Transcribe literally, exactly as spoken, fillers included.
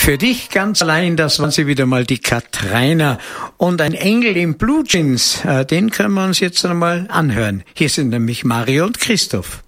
Für dich ganz allein, das waren sie wieder mal, die Katrainer. Und ein Engel im Blue Jeans, äh, den können wir uns jetzt einmal anhören. Hier sind nämlich Mario und Christoph.